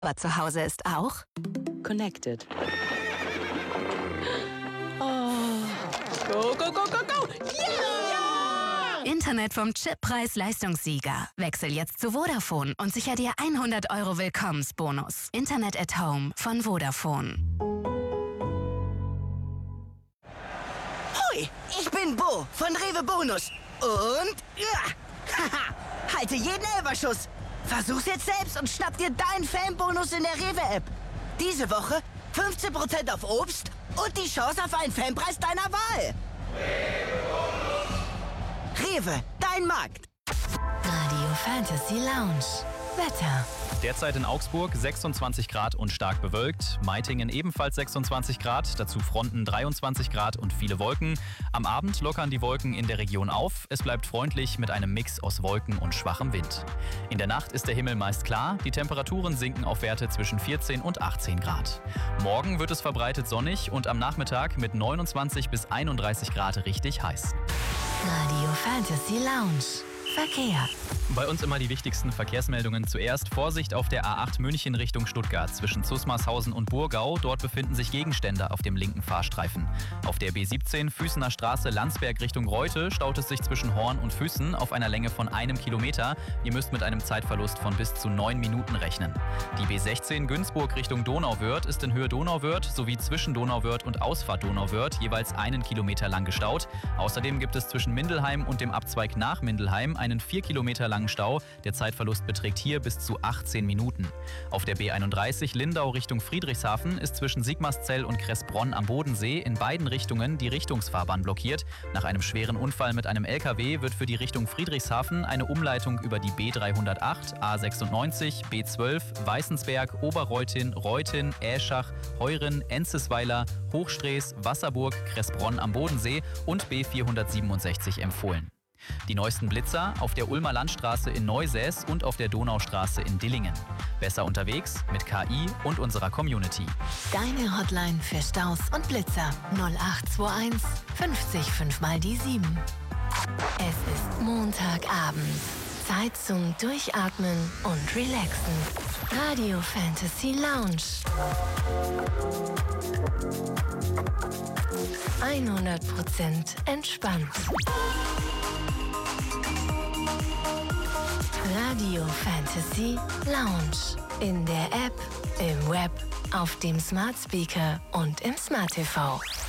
Aber zu Hause ist auch Connected. Oh. Go, go, go, go, go! yeah! Internet vom Chippreis-Leistungssieger. Wechsel jetzt zu Vodafone und sicher dir 100 € Willkommensbonus. Internet at Home von Vodafone. Hoi, ich bin Bo von Rewe Bonus. Und halte jeden Elberschuss. Versuch's jetzt selbst und schnapp dir deinen Fanbonus in der Rewe-App. Diese Woche 15% auf Obst und die Chance auf einen Fanpreis deiner Wahl. Rewe, dein Markt. Radio Fantasy Lounge. Wetter. Derzeit in Augsburg 26 Grad und stark bewölkt. Meitingen ebenfalls 26 Grad, dazu Fronten 23 Grad und viele Wolken. Am Abend lockern die Wolken in der Region auf. Es bleibt freundlich mit einem Mix aus Wolken und schwachem Wind. In der Nacht ist der Himmel meist klar. Die Temperaturen sinken auf Werte zwischen 14 und 18 Grad. Morgen wird es verbreitet sonnig und am Nachmittag mit 29 bis 31 Grad richtig heiß. Radio Fantasy Lounge. Verkehr. Bei uns immer die wichtigsten Verkehrsmeldungen zuerst. Vorsicht auf der A8 München Richtung Stuttgart zwischen Zusmarshausen und Burgau. Dort befinden sich Gegenstände auf dem linken Fahrstreifen. Auf der B17 Füßener Straße Landsberg Richtung Reute staut es sich zwischen Horn und Füssen auf einer Länge von 1 Kilometer. Ihr müsst mit einem Zeitverlust von bis zu 9 Minuten rechnen. Die B16 Günzburg Richtung Donauwörth ist in Höhe Donauwörth sowie zwischen Donauwörth und Ausfahrt Donauwörth jeweils 1 Kilometer lang gestaut. Außerdem gibt es zwischen Mindelheim und dem Abzweig nach Mindelheim einen 4 Kilometer langen Stau. Der Zeitverlust beträgt hier bis zu 18 Minuten. Auf der B31 Lindau Richtung Friedrichshafen ist zwischen Sigmarszell und Kressbronn am Bodensee in beiden Richtungen die Richtungsfahrbahn blockiert. Nach einem schweren Unfall mit einem LKW wird für die Richtung Friedrichshafen eine Umleitung über die B308, A96, B12, Weißensberg, Oberreutin, Reutin, Äschach, Heuren, Enzesweiler, Hochstrees, Wasserburg, Kressbronn am Bodensee und B467 empfohlen. Die neuesten Blitzer auf der Ulmer Landstraße in Neusäß und auf der Donaustraße in Dillingen. Besser unterwegs mit KI und unserer Community. Deine Hotline für Staus und Blitzer 0821 50 5 mal die 7. Es ist Montagabend. Zeit zum Durchatmen und Relaxen. Radio Fantasy Lounge. 100% entspannt. Radio Fantasy Lounge. In der App, im Web, auf dem Smart Speaker und im Smart TV.